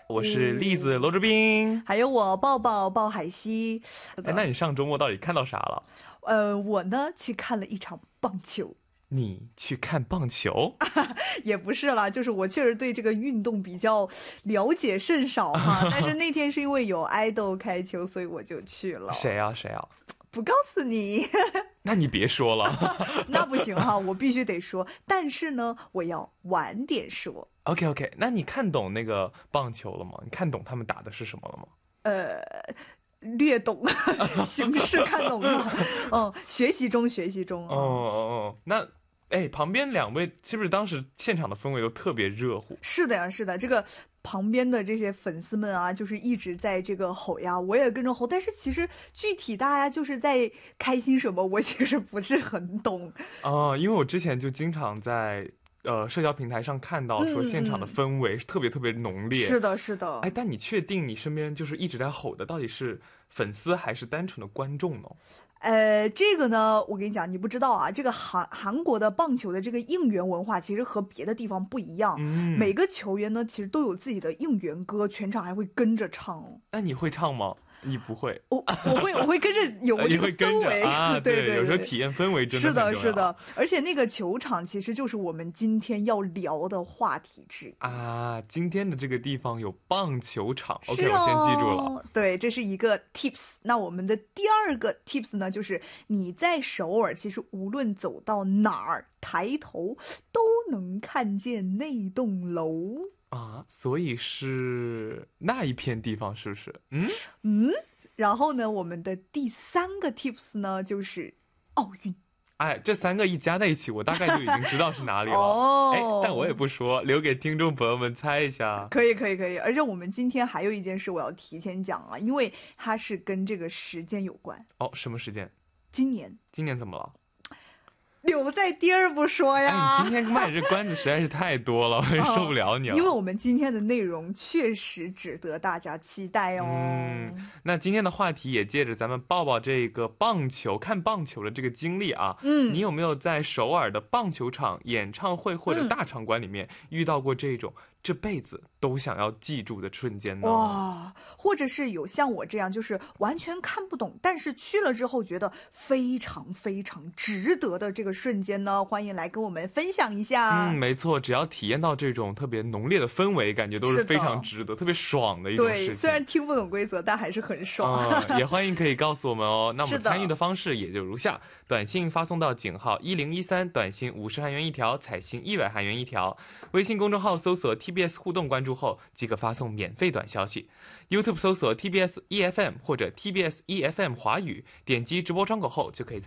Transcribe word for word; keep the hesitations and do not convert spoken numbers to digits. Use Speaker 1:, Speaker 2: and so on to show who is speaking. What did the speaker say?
Speaker 1: 我是栗子罗志斌，
Speaker 2: 还有我抱抱抱海西。
Speaker 1: 哎，那你上周末到底看到啥了？
Speaker 2: 呃，我呢去看了一场棒球。
Speaker 1: 你去看棒球？
Speaker 2: 也不是啦，就是我确实对这个运动比较了解甚少哈。但是那天是因为有爱豆开球，所以我就去了。
Speaker 1: 谁啊谁啊？
Speaker 2: 不告诉你。
Speaker 1: 那你别说了。
Speaker 2: 那不行哈，我必须得说。但是呢，我要晚点说。
Speaker 1: OK OK， 那你看懂那个棒球了吗？你看懂他们打的是什么了吗？
Speaker 2: 呃，略懂，形式看懂了。嗯，学习中，学习中。
Speaker 1: 哦哦哦，那。哎，旁边两位是不是当时现场的氛围都特别热乎？
Speaker 2: 是的呀，是的，这个旁边的这些粉丝们啊，就是一直在这个吼呀，我也跟着吼。但是其实具体大家就是在开心什么，我其实不是很懂。
Speaker 1: 啊、呃，因为我之前就经常在呃社交平台上看到说现场的氛围是特别特别浓烈。
Speaker 2: 嗯、是的，是的。
Speaker 1: 哎，但你确定你身边就是一直在吼的到底是粉丝还是单纯的观众呢？
Speaker 2: 呃，这个呢，我跟你讲，你不知道啊，这个韩韩国的棒球的这个应援文化其实和别的地方不一样。
Speaker 1: 嗯，
Speaker 2: 每个球员呢，其实都有自己的应援歌，全场还会跟着唱。
Speaker 1: 那你会唱吗？你不会，
Speaker 2: 我我会我会跟着有那个氛围
Speaker 1: 啊，
Speaker 2: 对 对, 对, 对，
Speaker 1: 有时候体验氛围真的很重要。
Speaker 2: 是的，是的，而且那个球场其实就是我们今天要聊的话题之一
Speaker 1: 啊。今天的这个地方有棒球场、
Speaker 2: 哦、
Speaker 1: ，OK， 我先记住了。
Speaker 2: 对，这是一个 tips。那我们的第二个 tips 呢，就是你在首尔，其实无论走到哪儿，抬头都能看见那栋楼。
Speaker 1: 啊，所以是那一片地方是不是？嗯
Speaker 2: 嗯，然后呢，我们的第三个 tips 呢，就是奥运。
Speaker 1: 哎，这三个一加在一起，我大概就已经知道是哪里了。
Speaker 2: 哦，
Speaker 1: 哎，但我也不说，留给听众朋友们猜一下。
Speaker 2: 可以，可以，可以。而且我们今天还有一件事我要提前讲啊，因为它是跟这个时间有关。
Speaker 1: 哦，什么时间？
Speaker 2: 今年。
Speaker 1: 今年怎么了？
Speaker 2: 留在第二部说呀。
Speaker 1: 哎，你今天卖这关子实在是太多了，我也受不了你了、
Speaker 2: 哦。因为我们今天的内容确实值得大家期待哦。
Speaker 1: 嗯，那今天的话题也借着咱们抱抱这个棒球看棒球的这个经历啊，
Speaker 2: 嗯，
Speaker 1: 你有没有在首尔的棒球场、演唱会或者大场馆里面遇到过这种这辈子都想要记住的瞬间呢？
Speaker 2: 哇，或者是有像我这样就是完全看不懂，但是去了之后觉得非常非常值得的这个瞬间呢？欢迎来跟我们分享一下。
Speaker 1: 嗯，没错，只要体验到这种特别浓烈的氛围，感觉都是非常值得、特别爽的一种事情。
Speaker 2: 对，虽然听不懂规则，但还是很爽。
Speaker 1: 嗯、也欢迎可以告诉我们哦。那我们参与的方式也就如下：短信发送到井号一零一三，短信五十韩元一条，彩信一百韩元一条。微信公众号搜索 T B S 互动，关注后即可发送免费短消息。YouTube 搜索 T B S E F M 或者 T B S E F M 华语，点击直播窗口后就可以在